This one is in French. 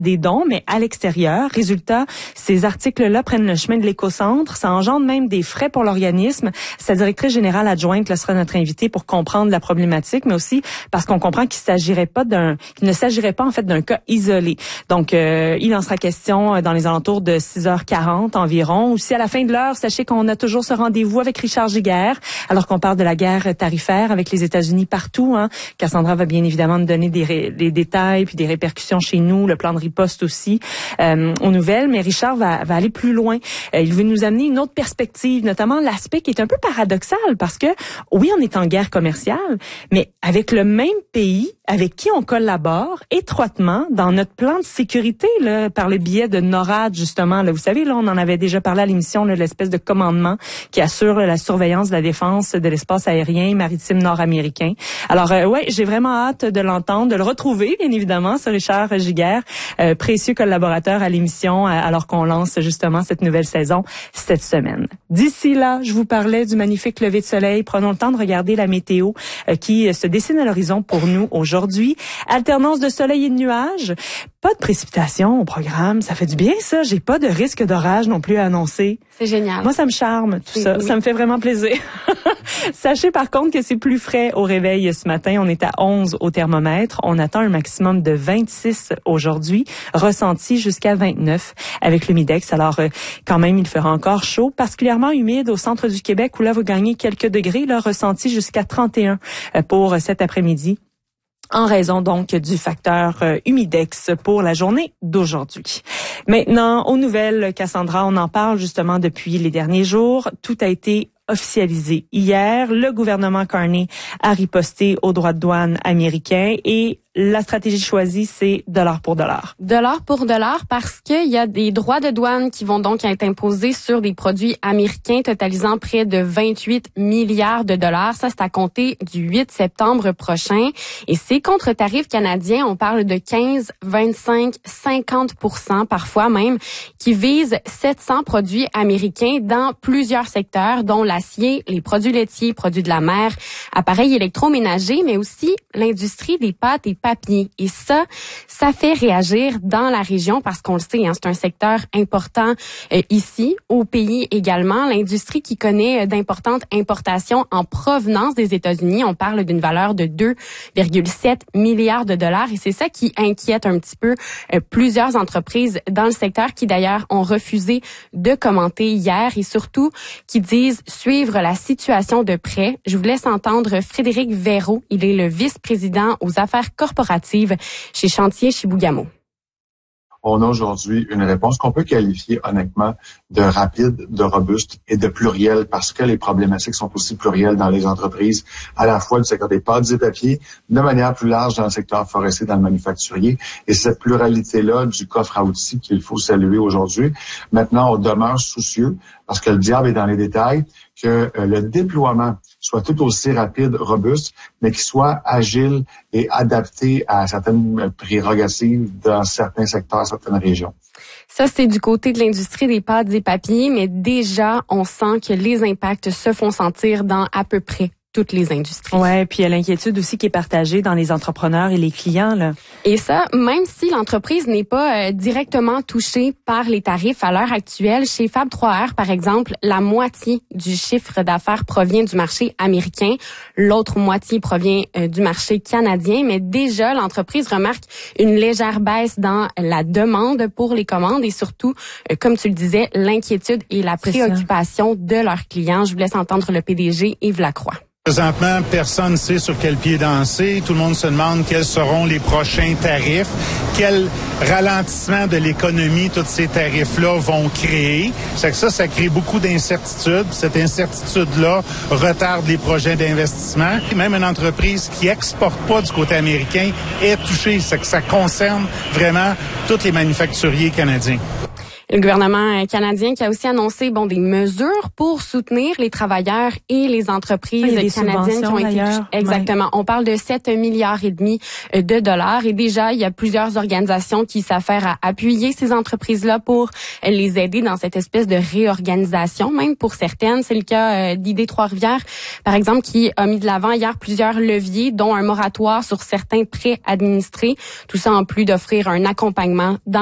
des dons, mais à l'extérieur. Résultat, ces articles-là prennent le chemin de l'écocentre. Ça engendre même des frais pour l'organisme. Sa directrice générale adjointe là, sera notre invitée pour comprendre la problématique, mais aussi parce qu'on comprend qu'il ne s'agirait pas en fait d'un cas isolé. Donc, il en sera question dans les alentours de 6h40 environ. Aussi, à la fin de l'heure, sachez qu'on a toujours ce rendez-vous avec Richard Giguère, alors qu'on parle de la guerre tarifaire avec les États-Unis partout. Cassandra va bien évidemment nous donner des détails puis des répercussions chez nous, le plan de riposte aussi aux nouvelles. Mais Richard va aller plus loin. Il veut nous amener une autre perspective, notamment l'aspect qui est un peu paradoxal parce que, oui, on est en guerre commerciale, mais avec le même pays avec qui on collabore étroitement dans notre plan de sécurité là, par le biais de NORAD, justement. Là, vous savez, là, on en avait déjà parlé à l'émission, là, l'espèce de commandement qui assure la surveillance de la défense de l'espace aérien maritime nord-américain. Alors, ouais, j'ai vraiment hâte de l'entendre, de le retrouver, bien évidemment, ce Richard Giguère, précieux collaborateur à l'émission, alors qu'on lance justement cette nouvelle saison cette semaine. D'ici là, je vous parlais du magnifique lever de soleil. Prenons le temps de regarder la météo qui se dessine à l'horizon pour nous aujourd'hui. Alternance de soleil et de nuages. Pas de précipitation au programme. Ça fait du bien, ça. J'ai pas de risque d'orage non plus à annoncer. C'est génial. Moi, ça me charme, tout ça. Oui. Ça me fait vraiment plaisir. Sachez par contre que c'est plus frais au réveil ce matin. On est à 11 au thermomètre. On attend un maximum de 26 aujourd'hui, ressenti jusqu'à 29 avec le Midex. Alors, quand même, il fera encore chaud, particulièrement humide au centre du Québec où là, vous gagnez quelques degrés, là, ressenti jusqu'à 31 pour cet après-midi, en raison donc du facteur humidex pour la journée d'aujourd'hui. Maintenant, aux nouvelles, Cassandra, on en parle justement depuis les derniers jours. Tout a été officialisé hier. Le gouvernement Carney a riposté aux droits de douane américains et la stratégie choisie, c'est dollar pour dollar. Dollar pour dollar parce qu'il y a des droits de douane qui vont donc être imposés sur des produits américains totalisant près de 28 milliards de dollars. Ça, c'est à compter du 8 septembre prochain. Et ces contre-tarifs canadiens, on parle de 15, 25, 50% parfois même, qui visent 700 produits américains dans plusieurs secteurs, dont l'acier, les produits laitiers, produits de la mer, appareils électroménagers, mais aussi l'industrie des pâtes et papier. Et ça fait réagir dans la région parce qu'on le sait, c'est un secteur important ici, au pays également. L'industrie qui connaît d'importantes importations en provenance des États-Unis. On parle d'une valeur de 2,7 milliards de dollars et c'est ça qui inquiète un petit peu plusieurs entreprises dans le secteur qui d'ailleurs ont refusé de commenter hier et surtout qui disent suivre la situation de près. Je vous laisse entendre Frédéric Véraud. Il est le vice-président aux affaires corporative chez Chantier Chibougamau. On a aujourd'hui une réponse qu'on peut qualifier honnêtement de rapide, de robuste et de plurielle parce que les problématiques sont aussi plurielles dans les entreprises, à la fois du secteur des pâtes et papiers, de manière plus large dans le secteur forestier, dans le manufacturier. Et cette pluralité-là du coffre à outils qu'il faut saluer aujourd'hui. Maintenant, on demeure soucieux parce que le diable est dans les détails, que le déploiement soit tout aussi rapide, robuste, mais qu'il soit agile et adapté à certaines prérogatives dans certains secteurs, certaines régions. Ça, c'est du côté de l'industrie des pâtes et papiers, mais déjà, on sent que les impacts se font sentir dans à peu près toutes les industries. Ouais, puis il y a l'inquiétude aussi qui est partagée dans les entrepreneurs et les clients là. Et ça, même si l'entreprise n'est pas directement touchée par les tarifs à l'heure actuelle, chez Fab 3R par exemple, la moitié du chiffre d'affaires provient du marché américain, l'autre moitié provient du marché canadien, mais déjà l'entreprise remarque une légère baisse dans la demande pour les commandes et surtout, comme tu le disais, l'inquiétude et la préoccupation de leurs clients. Je vous laisse entendre le PDG Yves Lacroix. Présentement, personne ne sait sur quel pied danser. Tout le monde se demande quels seront les prochains tarifs, quel ralentissement de l'économie tous ces tarifs-là vont créer. C'est que ça crée beaucoup d'incertitudes. Cette incertitude-là retarde les projets d'investissement. Même une entreprise qui exporte pas du côté américain est touchée. C'est que ça concerne vraiment tous les manufacturiers canadiens. Le gouvernement canadien qui a aussi annoncé des mesures pour soutenir les travailleurs et les entreprises canadiennes qui ont été exactement. On parle de 7,5 milliards de dollars et déjà il y a plusieurs organisations qui s'affairent à appuyer ces entreprises-là pour les aider dans cette espèce de réorganisation. Même pour certaines, c'est le cas d'ID Trois-Rivières, par exemple, qui a mis de l'avant hier plusieurs leviers, dont un moratoire sur certains prêts administrés. Tout ça en plus d'offrir un accompagnement dans